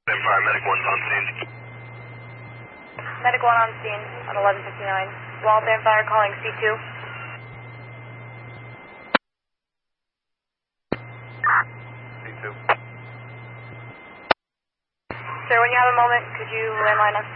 Fire, Medic 1's on scene. Medic 1 on scene at 11:59. Waltham Fire calling C2. C2. Sir, when you have a moment, could you landline us?